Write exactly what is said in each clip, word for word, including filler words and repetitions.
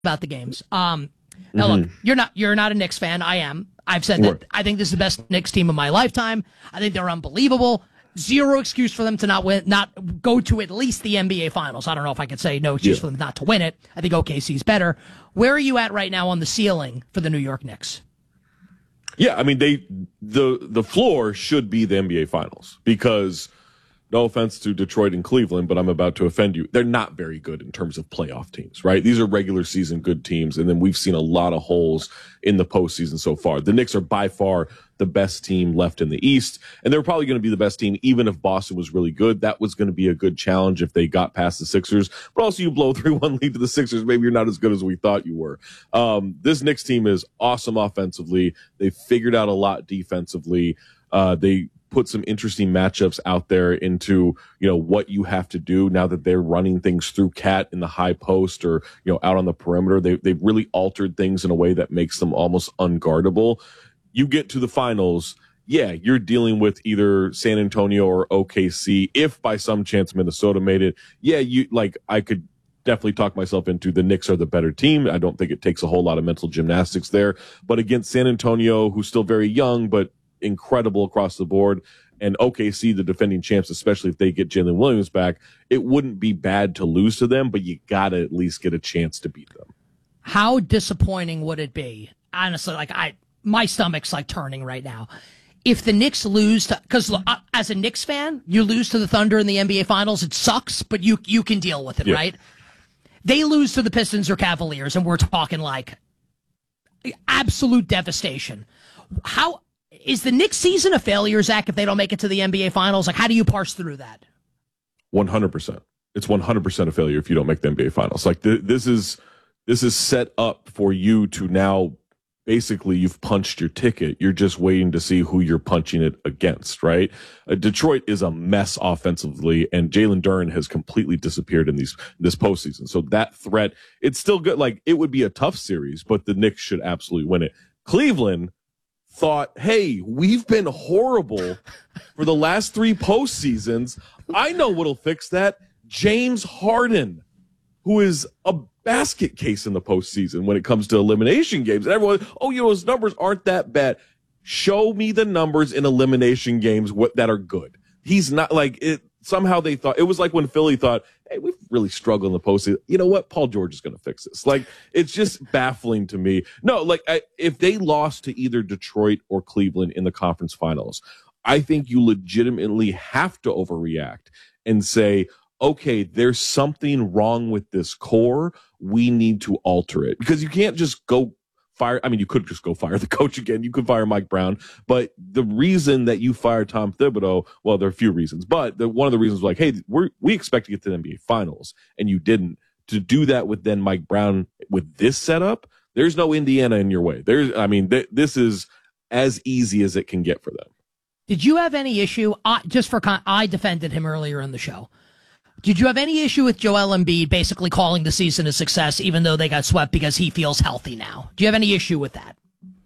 about the games. Um, now mm-hmm. look, you're not you're not a Knicks fan. I am. I've said that I think this is the best Knicks team of my lifetime. I think they're unbelievable. Zero excuse for them to not win, not go to at least the N B A Finals. I don't know if I could say no excuse yeah. for them not to win it. I think O K C's better. Where are you at right now on the ceiling for the New York Knicks? Yeah, I mean, they the the floor should be the N B A Finals because, no offense to Detroit and Cleveland, but I'm about to offend you. They're not very good in terms of playoff teams, right? These are regular season good teams, and then we've seen a lot of holes in the postseason so far. The Knicks are by far the best team left in the East, and they're probably going to be the best team even if Boston was really good. That was going to be a good challenge if they got past the Sixers, but also you blow three one lead to the Sixers, maybe you're not as good as we thought you were. Um, this Knicks team is awesome offensively. They figured out a lot defensively. Uh, they put some interesting matchups out there into, you know, what you have to do now that they're running things through Cat in the high post or, you know, out on the perimeter. They, they've really altered things in a way that makes them almost unguardable. You get to the finals, yeah, you're dealing with either San Antonio or O K C. If by some chance Minnesota made it, yeah, you like I could definitely talk myself into the Knicks are the better team. I don't think it takes a whole lot of mental gymnastics there. But against San Antonio, who's still very young, but incredible across the board, and O K C, the defending champs, especially if they get Jalen Williams back, it wouldn't be bad to lose to them, but you got to at least get a chance to beat them. How disappointing would it be? Honestly, like I, my stomach's like turning right now. If the Knicks lose to, because uh, as a Knicks fan, you lose to the Thunder in the N B A Finals, it sucks, but you you can deal with it, yeah. right? They lose to the Pistons or Cavaliers, and we're talking like absolute devastation. How is the Knicks season a failure, Zach, if they don't make it to the N B A Finals? Like, how do you parse through that? one hundred percent. It's one hundred percent a failure if you don't make the N B A Finals. Like, th- this is this is set up for you to now, basically, you've punched your ticket. You're just waiting to see who you're punching it against, right? Uh, Detroit is a mess offensively, and Jalen Duren has completely disappeared in these this postseason. So that threat, it's still good. Like, it would be a tough series, but the Knicks should absolutely win it. Cleveland thought, hey, we've been horrible for the last three postseasons. I know what'll fix that. James Harden, who is a basket case in the postseason when it comes to elimination games. And everyone, oh, you know, his numbers aren't that bad. Show me the numbers in elimination games what, that are good. He's not like it. Somehow they thought it was like when Philly thought, hey, we've really struggled in the postseason. You know what? Paul George is going to fix this. Like, it's just baffling to me. No, like I, if they lost to either Detroit or Cleveland in the conference finals, I think you legitimately have to overreact and say, okay, there's something wrong with this core. We need to alter it, because you can't just go fire. I mean, you could just go fire the coach again. You could fire Mike Brown. But the reason that you fired Tom Thibodeau, well, there are a few reasons, but the, one of the reasons was like, hey, we're, we expect to get to the N B A Finals, and you didn't. To do that with then Mike Brown with this setup, there's no Indiana in your way. There's, I mean, th- this is as easy as it can get for them. Did you have any issue? I, just for con- I defended him earlier in the show. Did you have any issue with Joel Embiid basically calling the season a success, even though they got swept, because he feels healthy now? Do you have any issue with that?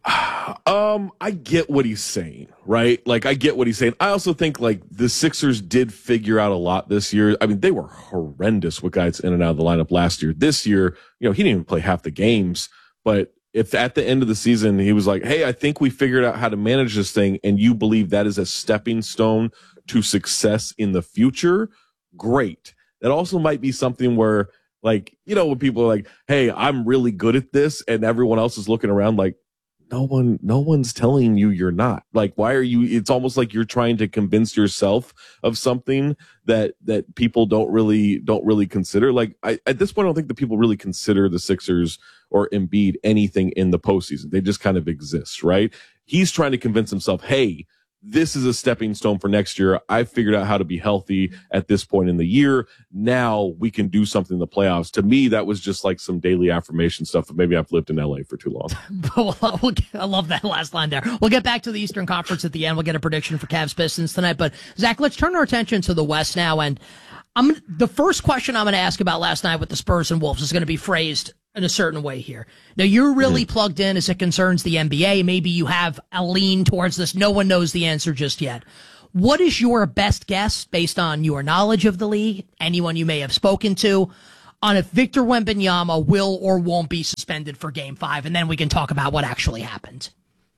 Um, I get what he's saying, right? Like, I get what he's saying. I also think, like, the Sixers did figure out a lot this year. I mean, they were horrendous with guys in and out of the lineup last year. This year, you know, he didn't even play half the games, but if at the end of the season he was like, hey, I think we figured out how to manage this thing, and you believe that is a stepping stone to success in the future, great. That also might be something where, like, you know, when people are like, hey, I'm really good at this, and everyone else is looking around like, no one, no one's telling you you're not. Like, why are you, it's almost like you're trying to convince yourself of something that, that people don't really, don't really consider. Like, I, at this point, I don't think that people really consider the Sixers or Embiid anything in the postseason. They just kind of exist, right? He's trying to convince himself, hey, this is a stepping stone for next year. I've figured out how to be healthy at this point in the year. Now we can do something in the playoffs. To me, that was just like some daily affirmation stuff. But maybe I've lived in L A for too long. we'll get, I love that last line there. We'll get back to the Eastern Conference at the end. We'll get a prediction for Cavs Pistons tonight. But Zach, let's turn our attention to the West now. And I'm the first question I'm going to ask about last night with the Spurs and Wolves is going to be phrased in a certain way here. Now, you're really mm-hmm. plugged in as it concerns the N B A. Maybe you have a lean towards this. No one knows the answer just yet. What is your best guess based on your knowledge of the league, anyone you may have spoken to, on if Victor Wembanyama will or won't be suspended for game five, and then we can talk about what actually happened.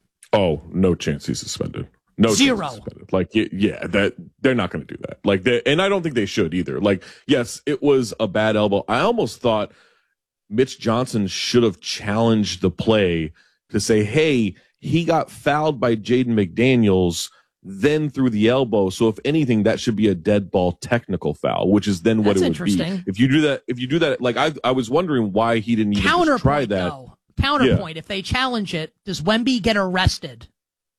Oh, no chance he's suspended. No Zero. Chance he's suspended. Like, yeah, that they're not going to do that. Like, they, and I don't think they should either. Like, yes, it was a bad elbow. I almost thought Mitch Johnson should have challenged the play to say, hey, he got fouled by Jaden McDaniels, then through the elbow. So if anything, that should be a dead ball technical foul, which is then what That's it would interesting. be. If you do that, if you do that, like I, I was wondering why he didn't even just try that. Though. Counterpoint, yeah. If they challenge it, does Wemby get arrested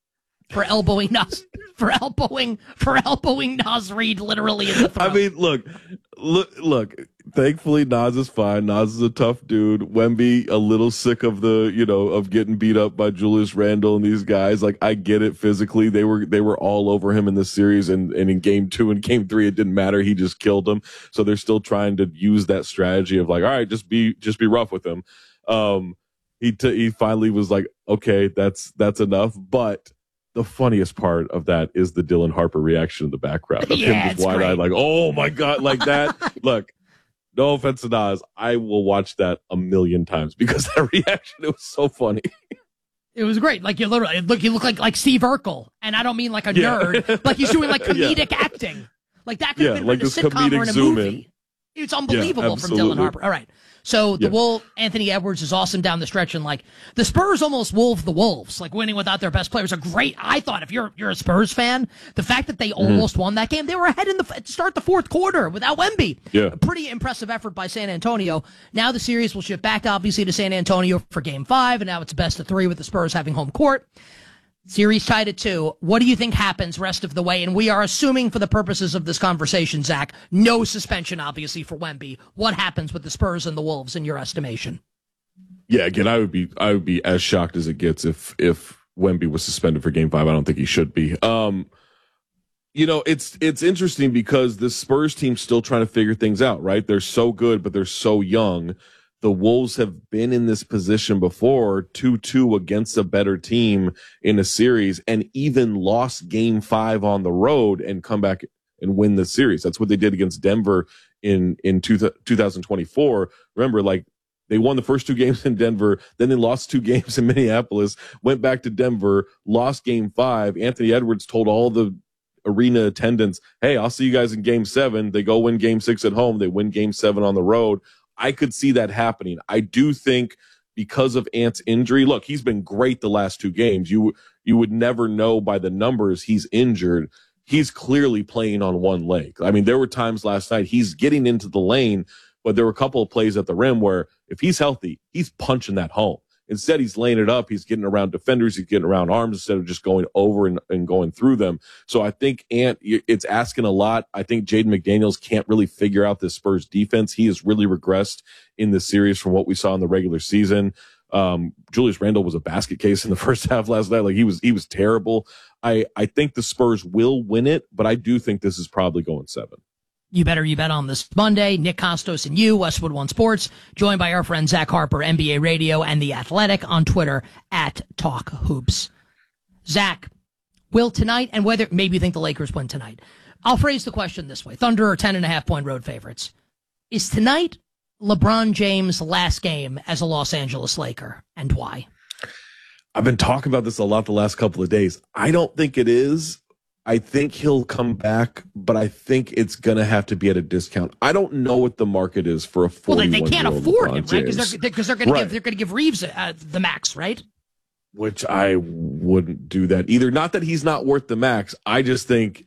for elbowing Nas for elbowing for elbowing Naz Reid literally in the throat? I mean, look, look, look. Thankfully, Nas is fine. Nas is a tough dude. Wemby, a little sick of the, you know, of getting beat up by Julius Randle and these guys. Like, I get it physically. They were they were all over him in this series, and, and in game two and game three, it didn't matter. He just killed them. So they're still trying to use that strategy of like, all right, just be just be rough with him. Um, he t- he finally was like, okay, that's that's enough. But the funniest part of that is the Dylan Harper reaction in the background of yeah, him just wide eyed, like, oh my god, like that. Look. No offense to Nas, I will watch that a million times because that reaction, it was so funny. It was great. Like, you literally look, you look like like Steve Urkel, and I don't mean like a yeah. nerd. Like he's doing like comedic yeah. acting. Like that could yeah, have been like in a sitcom or in a movie. In. It's unbelievable yeah, from Dylan Harper. All right. So the yeah. Wolf, Anthony Edwards is awesome down the stretch, and like the Spurs almost wolved the Wolves, like winning without their best players. A great, I thought, if you're you're a Spurs fan, the fact that they mm-hmm. almost won that game, they were ahead in the to start the fourth quarter without Wemby. Yeah, a pretty impressive effort by San Antonio. Now the series will shift back obviously to San Antonio for Game Five, and now it's best of three with the Spurs having home court. Series tied at two. What do you think happens rest of the way? And we are assuming for the purposes of this conversation, Zach, no suspension, obviously, for Wemby. What happens with the Spurs and the Wolves in your estimation? Yeah, again, I would be I would be as shocked as it gets if if Wemby was suspended for game five. I don't think he should be. Um, you know, it's it's interesting because the Spurs team's still trying to figure things out, right? They're so good, but they're so young. The Wolves have been in this position before, two two against a better team in a series, and even lost game five on the road and come back and win the series. That's what they did against Denver in, in two, twenty twenty-four. Remember, like, they won the first two games in Denver, then they lost two games in Minneapolis, went back to Denver, lost game five. Anthony Edwards told all the arena attendants, hey, I'll see you guys in game seven. They go win game six at home. They win game seven on the road. I could see that happening. I do think because of Ant's injury, look, he's been great the last two games. You you would never know by the numbers he's injured. He's clearly playing on one leg. I mean, there were times last night he's getting into the lane, but there were a couple of plays at the rim where if he's healthy, he's punching that home. Instead, he's laying it up. He's getting around defenders. He's getting around arms instead of just going over and, and going through them. So I think Ant, it's asking a lot. I think Jaden McDaniels can't really figure out this Spurs defense. He has really regressed in the series from what we saw in the regular season. Um, Julius Randle was a basket case in the first half last night. Like he was, he was terrible. I, I think the Spurs will win it, but I do think this is probably going seven. You better you bet on this Monday. Nick Costos and you, Westwood One Sports, joined by our friend Zach Harper, N B A Radio and The Athletic on Twitter at Talk Hoops. Zach, will tonight, and whether maybe you think the Lakers win tonight, I'll phrase the question this way. Thunder are ten and a half point road favorites. Is tonight LeBron James' last game as a Los Angeles Laker, and why? I've been talking about this a lot the last couple of days. I don't think it is. I think he'll come back, but I think it's going to have to be at a discount. I don't know what the market is for a forty-one-year-old Well, they, they can't afford him, right? Because they're, they're going right. to give they're going to give Reeves uh, the max, right? Which I wouldn't do that either. Not that he's not worth the max. I just think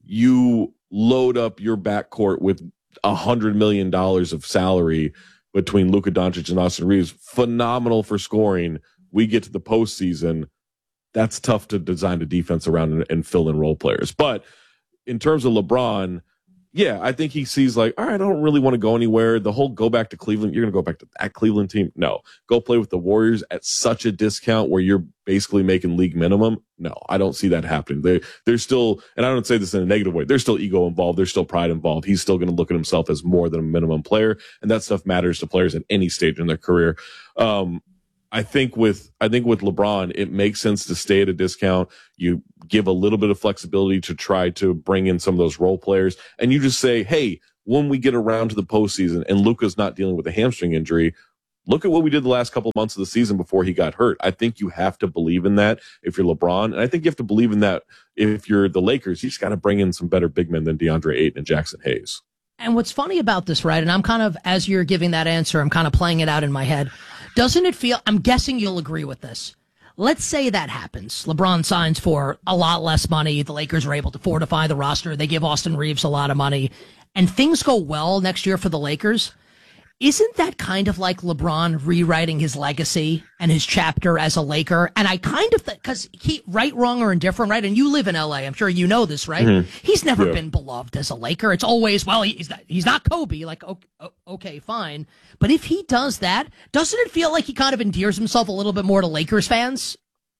you load up your backcourt with a hundred million dollars of salary between Luka Doncic and Austin Reeves. Phenomenal for scoring. We get to the postseason. That's tough to design a defense around and, and fill in role players. But in terms of LeBron, yeah, I think he sees like, all right, I don't really want to go anywhere. The whole go back to Cleveland, you're going to go back to that Cleveland team? No. Go play with the Warriors at such a discount where you're basically making league minimum? No, I don't see that happening. They, they're still, and I don't say this in a negative way, there's still ego involved. There's still pride involved. He's still going to look at himself as more than a minimum player, and that stuff matters to players at any stage in their career. Um, I think with I think with LeBron, it makes sense to stay at a discount. You give a little bit of flexibility to try to bring in some of those role players, and you just say, hey, when we get around to the postseason and Luka's not dealing with a hamstring injury, look at what we did the last couple of months of the season before he got hurt. I think you have to believe in that if you're LeBron. And I think you have to believe in that if you're the Lakers. You just got to bring in some better big men than DeAndre Ayton and Jackson Hayes. And what's funny about this, right, and I'm kind of, as you're giving that answer, I'm kind of playing it out in my head. Doesn't it feel, I'm guessing you'll agree with this. Let's say that happens. LeBron signs for a lot less money. The Lakers are able to fortify the roster. They give Austin Reeves a lot of money. And things go well next year for the Lakers. Isn't that kind of like LeBron rewriting his legacy and his chapter as a Laker? And I kind of, because he, right, wrong, or indifferent, right? And you live in L A. I'm sure you know this, right? Mm-hmm. He's never yeah. been beloved as a Laker. It's always, well, he's not, he's not Kobe. Like, okay, okay, fine. But if he does that, doesn't it feel like he kind of endears himself a little bit more to Lakers fans?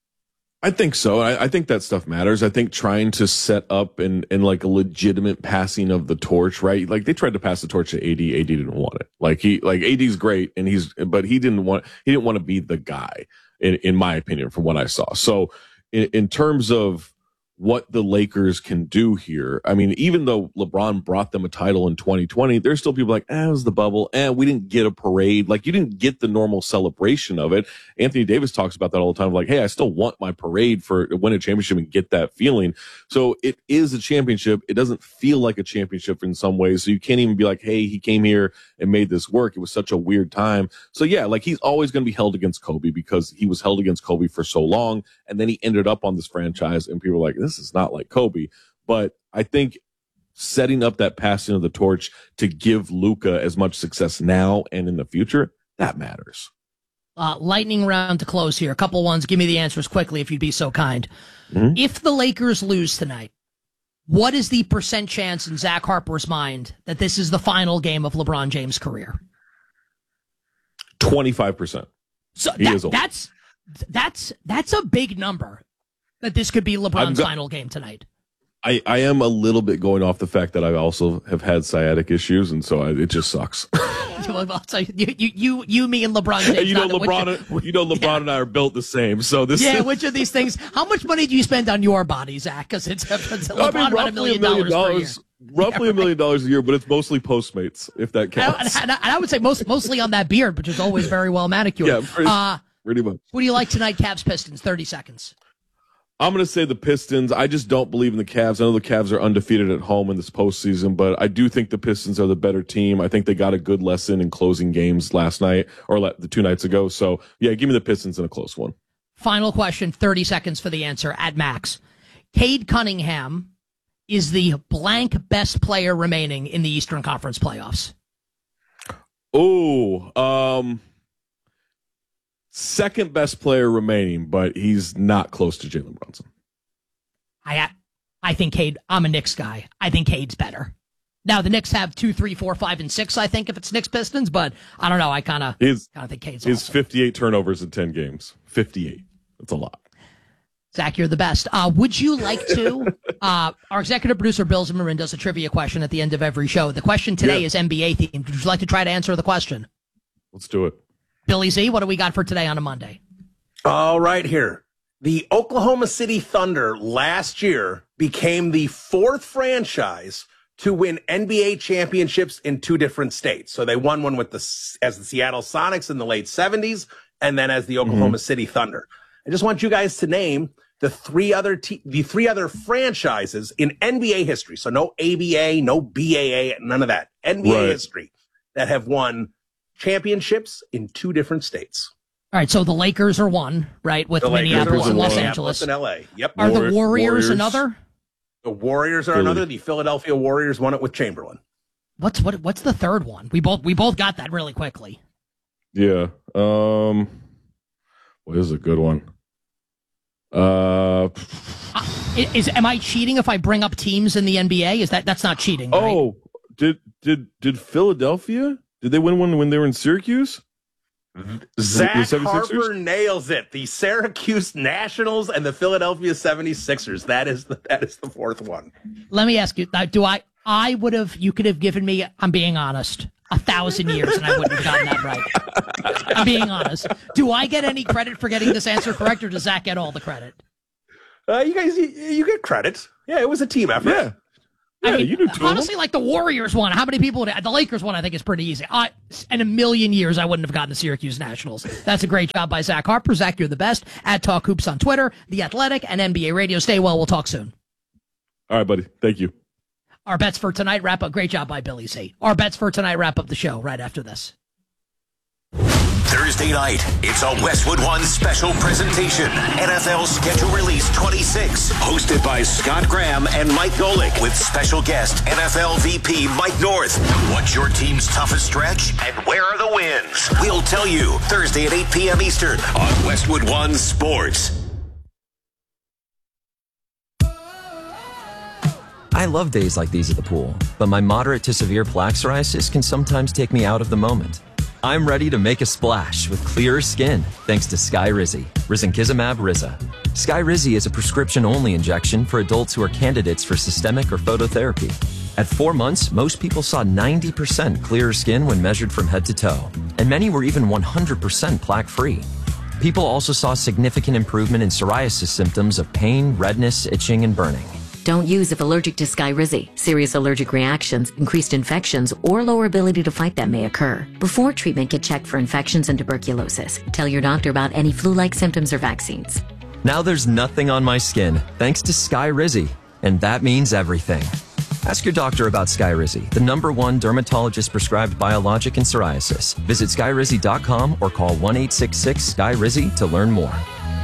I think so. I, I think that stuff matters. I think trying to set up and and like a legitimate passing of the torch, right? Like they tried to pass the torch to A D. A D didn't want it. Like he, like A D's great, and he's, but he didn't want, he didn't want to be the guy, in in my opinion, from what I saw. So, in, in terms of what the Lakers can do here, I mean, even though LeBron brought them a title in twenty twenty, there's still people like, eh, it was the bubble, and eh, we didn't get a parade. Like, you didn't get the normal celebration of it. Anthony Davis talks about that all the time, like, hey, I still want my parade for win a championship and get that feeling. So it is a championship. It doesn't feel like a championship in some ways. So you can't even be like, hey, he came here and made this work. It was such a weird time. So yeah, like he's always going to be held against Kobe because he was held against Kobe for so long. And then he ended up on this franchise and people were like, this is not like Kobe. But I think setting up that passing of the torch to give Luka as much success now and in the future, that matters. Uh, lightning round to close here. A couple ones. Give me the answers quickly if you'd be so kind. Mm-hmm. If the Lakers lose tonight, what is the percent chance in Zach Harper's mind that this is the final game of LeBron James' career? twenty-five percent. So that, that's that's that's a big number. That this could be LeBron's go- final game tonight. I, I am a little bit going off the fact that I also have had sciatic issues, and so I, it just sucks. you, you, you, you, me, and LeBron. James, you know, LeBron, which, you know, LeBron yeah. and I are built the same. So this, yeah. Which of these things? How much money do you spend on your body, Zach? Because it's, it's LeBron I mean, about a million, a million dollars, dollars per year. Roughly yeah, right. a million dollars a year, but it's mostly Postmates, if that counts. And I, and I would say most, mostly on that beard, which is always very well manicured. Yeah, pretty, uh, pretty much. What do you like tonight, Cavs Pistons? Thirty seconds. I'm going to say the Pistons. I just don't believe in the Cavs. I know the Cavs are undefeated at home in this postseason, but I do think the Pistons are the better team. I think they got a good lesson in closing games last night or the two nights ago. So, yeah, give me the Pistons in a close one. Final question, thirty seconds for the answer at max. Cade Cunningham is the blank best player remaining in the Eastern Conference playoffs. Oh, um... second best player remaining, but he's not close to Jalen Brunson. I I think Cade, I'm a Knicks guy. I think Cade's better. Now, the Knicks have two, three, four, five, and six, I think, if it's Knicks Pistons, but I don't know. I kind of kind of think Cade's His awesome. fifty-eight turnovers in ten games. fifty-eight. That's a lot. Zach, you're the best. Uh, would you like to? uh, our executive producer, Bill Zimmerman, does a trivia question at the end of every show. The question today yeah. is N B A themed. Would you like to try to answer the question? Let's do it. Billy Z, what do we got for today on a Monday? All right, here. The Oklahoma City Thunder last year became the fourth franchise to win N B A championships in two different states. So they won one with the as the Seattle Sonics in the late seventies, and then as the Oklahoma mm-hmm. City Thunder. I just want you guys to name the three other te- the three other franchises in N B A history. So no A B A, no B A A, none of that. N B A right. history that have won championships in two different states. All right, so the Lakers are one, right, with the Minneapolis and Los Minneapolis Angeles. and L A. Yep. Are Warriors, the Warriors, Warriors another? The Warriors are Philly. Another. The Philadelphia Warriors won it with Chamberlain. What's what? What's the third one? We both we both got that really quickly. Yeah. Um. What is a good one? Uh. uh is am I cheating if I bring up teams in the N B A? Is that that's not cheating? Right? Oh, did did did Philadelphia? Did they win one when they were in Syracuse? Zach Harper nails it. The Syracuse Nationals and the Philadelphia seventy-sixers. That is the, that is the fourth one. Let me ask you, do I, I would have, you could have given me, I'm being honest, a thousand years and I wouldn't have gotten that right. I'm being honest. Do I get any credit for getting this answer correct or does Zach get all the credit? Uh, you guys, you, you get credit. Yeah, it was a team effort. Yeah. Yeah, I mean, you do two honestly, like the Warriors won. How many people would, the Lakers won, I think is pretty easy. I, in a million years, I wouldn't have gotten the Syracuse Nationals. That's a great job by Zach Harper. Zach, you're the best. At Talk Hoops on Twitter, The Athletic, and N B A Radio. Stay well. We'll talk soon. All right, buddy. Thank you. Our bets for tonight wrap up. Great job by Billy C. Our bets for tonight wrap up the show right after this. Thursday night, it's a Westwood One special presentation. N F L Schedule Release twenty-six, hosted by Scott Graham and Mike Golick, with special guest N F L V P Mike North. What's your team's toughest stretch, and where are the wins? We'll tell you Thursday at eight p.m. Eastern on Westwood One Sports. I love days like these at the pool, but my moderate to severe plaque psoriasis can sometimes take me out of the moment. I'm ready to make a splash with clearer skin thanks to Skyrizi, Risankizumab Riza. Skyrizi is a prescription-only injection for adults who are candidates for systemic or phototherapy. At four months, most people saw ninety percent clearer skin when measured from head to toe, and many were even one hundred percent plaque-free. People also saw significant improvement in psoriasis symptoms of pain, redness, itching, and burning. Don't use if allergic to Skyrizi. Serious allergic reactions, increased infections, or lower ability to fight them may occur. Before treatment, get checked for infections and tuberculosis. Tell your doctor about any flu-like symptoms or vaccines. Now there's nothing on my skin thanks to Skyrizi, and that means everything. Ask your doctor about Skyrizi, the number one dermatologist-prescribed biologic in psoriasis. Visit skyrizi dot com or call one eight six six S K Y R I Z Y to learn more.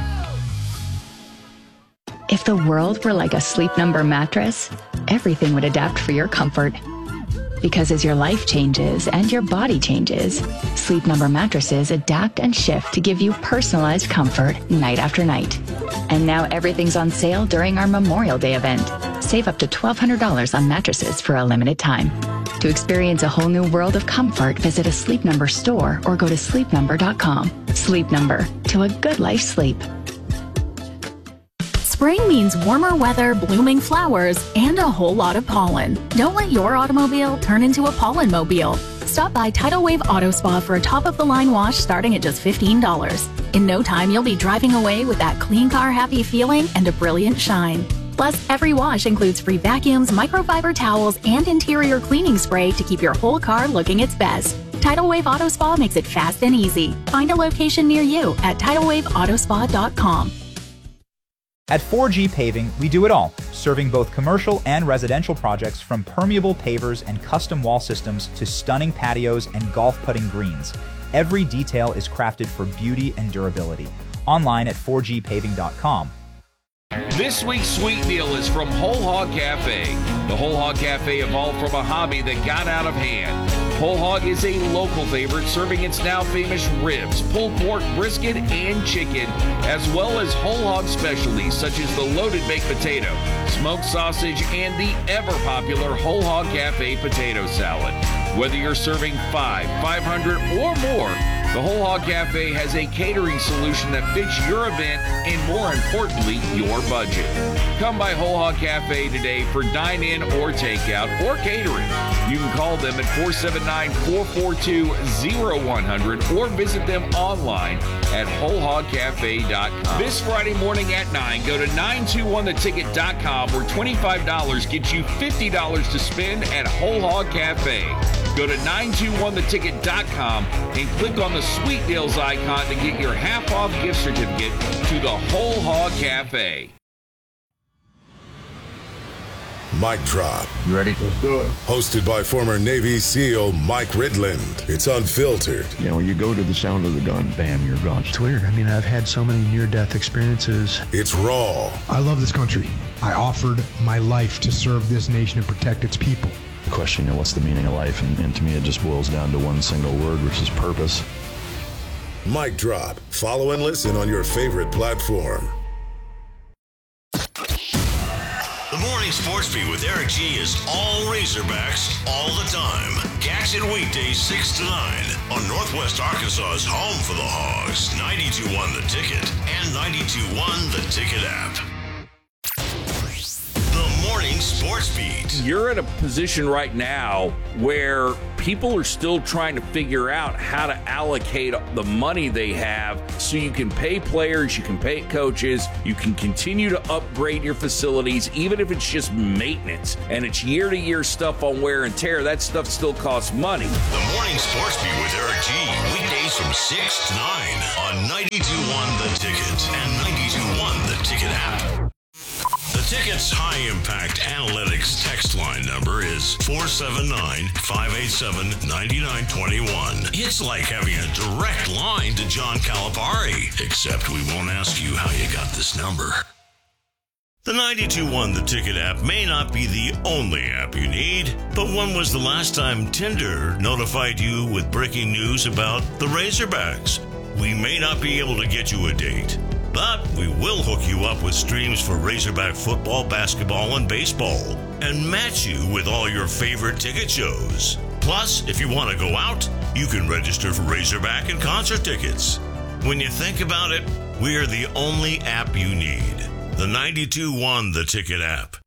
If the world were like a Sleep Number mattress, everything would adapt for your comfort. Because as your life changes and your body changes, Sleep Number mattresses adapt and shift to give you personalized comfort night after night. And now everything's on sale during our Memorial Day event. Save up to twelve hundred dollars on mattresses for a limited time. To experience a whole new world of comfort, visit a Sleep Number store or go to sleep number dot com. Sleep Number, to a good life sleep. Spring means warmer weather, blooming flowers, and a whole lot of pollen. Don't let your automobile turn into a pollen mobile. Stop by Tidal Wave Auto Spa for a top-of-the-line wash starting at just fifteen dollars. In no time, you'll be driving away with that clean car happy feeling and a brilliant shine. Plus, every wash includes free vacuums, microfiber towels, and interior cleaning spray to keep your whole car looking its best. Tidal Wave Auto Spa makes it fast and easy. Find a location near you at tidal wave auto spa dot com. At four G Paving, we do it all, serving both commercial and residential projects from permeable pavers and custom wall systems to stunning patios and golf putting greens. Every detail is crafted for beauty and durability. Online at four G paving dot com. This week's sweet deal is from Whole Hog Cafe. The Whole Hog Cafe evolved from a hobby that got out of hand. Whole Hog is a local favorite, serving its now famous ribs, pulled pork, brisket, and chicken, as well as whole hog specialties such as the loaded baked potato, smoked sausage, and the ever-popular Whole Hog Cafe potato salad. Whether you're serving five, five hundred, or more, the Whole Hog Cafe has a catering solution that fits your event and, more importantly, your budget. Come by Whole Hog Cafe today for dine-in or takeout or catering. You can call them at four seven nine, four four two, zero one zero zero or visit them online at whole hog cafe dot com. This Friday morning at nine, go to nine two one the ticket dot com where twenty-five dollars gets you fifty dollars to spend at Whole Hog Cafe. Go to nine two one the ticket dot com and click on the Sweet Deals icon to get your half-off gift certificate to the Whole Hog Cafe. Mic Drop. You ready? Let's do it. Hosted by former Navy SEAL Mike Ridland. It's unfiltered. You know, when you go to the sound of the gun, bam, you're gone. It's weird. I mean, I've had so many near-death experiences. It's raw. I love this country. I offered my life to serve this nation and protect its people. The question, you know, what's the meaning of life? And, and to me, it just boils down to one single word, which is purpose. Mic Drop. Follow and listen on your favorite platform. The Morning Sports Beat with Eric G is all Razorbacks all the time. Catch it weekdays six to nine on Northwest Arkansas's home for the Hogs, ninety-two point one The Ticket and ninety-two point one The Ticket app. The Morning Sports Sports Beat. You're in a position right now where people are still trying to figure out how to allocate the money they have so you can pay players, you can pay coaches, you can continue to upgrade your facilities, even if it's just maintenance and it's year-to-year stuff on wear and tear. That stuff still costs money. The Morning Sports Beat with Eric G. Weekdays from six to nine on ninety-two point one The Ticket and ninety-two point one The Ticket app. The Ticket's high-impact analytics text line number is four seven nine, five eight seven, nine nine two one. It's like having a direct line to John Calipari, except we won't ask you how you got this number. The ninety-two point one The Ticket app may not be the only app you need, but when was the last time Tinder notified you with breaking news about the Razorbacks? We may not be able to get you a date, but we will hook you up with streams for Razorback football, basketball, and baseball, and match you with all your favorite ticket shows. Plus, if you want to go out, you can register for Razorback and concert tickets. When you think about it, we are the only app you need. The ninety-two point one The Ticket app.